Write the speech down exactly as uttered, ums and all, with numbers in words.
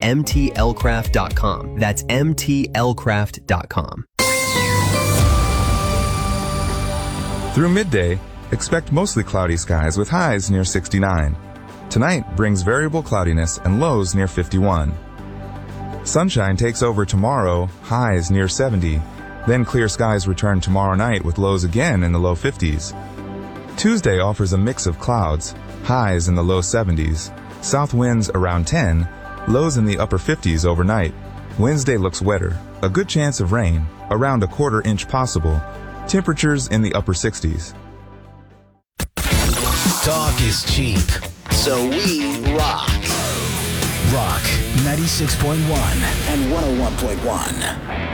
m t l craft dot com. That's m t l craft dot com. Through midday, expect mostly cloudy skies with highs near sixty-nine. Tonight brings variable cloudiness and lows near fifty-one. Sunshine takes over tomorrow, highs near seventy. Then clear skies return tomorrow night with lows again in the low fifties. Tuesday offers a mix of clouds, highs in the low seventies, south winds around ten, lows in the upper fifties overnight. Wednesday looks wetter, a good chance of rain, around a quarter inch possible, temperatures in the upper sixties. Talk is cheap, so we rock. Rock ninety-six point one and one oh one point one.